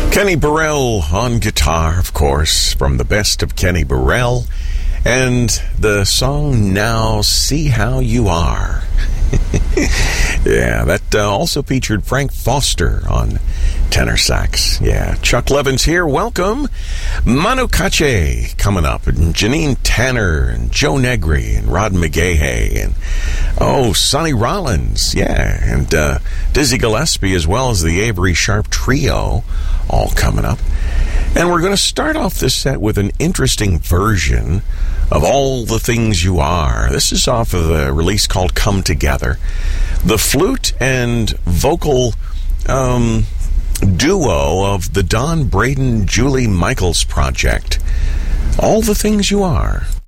Kenny Burrell on guitar, of course, from the best of Kenny Burrell. And the song Now See How You Are. Yeah, that also featured Frank Foster on tenor sax. Yeah, Chuck Levins here. Welcome. Manu Katché coming up, and Janine Tanner, and Joe Negri, and Rod McGahey, and Sonny Rollins. Yeah, and Dizzy Gillespie, as well as the Avery Sharp Trio, all coming up. And we're going to start off this set with an interesting version of All the Things You Are. This is off of a release called Come Together. The flute and vocal duo of the Don Braden, Julie Michaels project. All the Things You Are.